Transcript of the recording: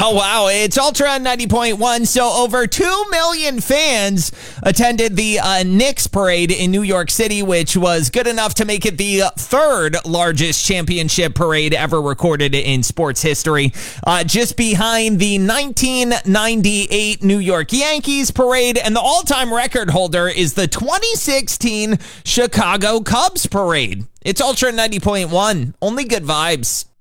Oh, wow. It's Ultra 90.1. So over 2 million fans attended the Knicks parade in New York City, which was good enough to make it the third largest championship parade ever recorded in sports history. Just behind the 1998 New York Yankees parade, and the all-time record holder is the 2016 Chicago Cubs parade. It's Ultra 90.1. Only good vibes.